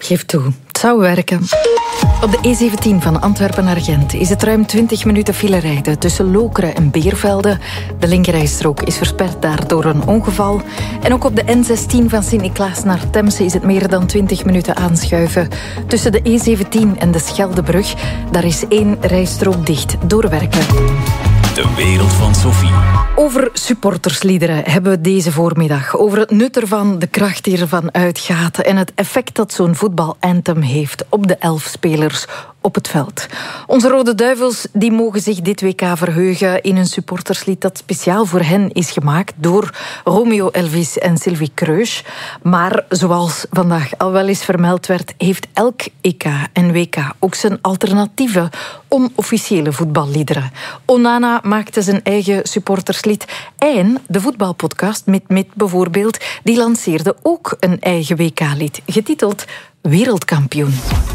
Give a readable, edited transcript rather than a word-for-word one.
Geef toe, het zou werken. Op de E17 van Antwerpen naar Gent is het ruim 20 minuten file rijden tussen Lokeren en Beervelde. De linkerrijstrook is versperd daar door een ongeval. En ook op de N16 van Sint-Niklaas naar Temse is het meer dan 20 minuten aanschuiven. Tussen de E17 en de Scheldebrug, daar is 1 rijstrook dicht door werken. De wereld van Sophie. Over supportersliederen hebben we deze voormiddag. Over het nut ervan, de kracht die ervan uitgaat en het effect dat zo'n voetbalanthem heeft op de 11 spelers op het veld. Onze Rode Duivels die mogen zich dit WK verheugen in een supporterslied dat speciaal voor hen is gemaakt door Romeo Elvis en Sylvie Kreusch. Maar zoals vandaag al wel eens vermeld werd, heeft elk EK en WK ook zijn alternatieve, onofficiële voetballiederen. Onana maakte zijn eigen supporterslied en de voetbalpodcast Mit bijvoorbeeld, die lanceerde ook een eigen WK-lied, getiteld Wereldkampioen.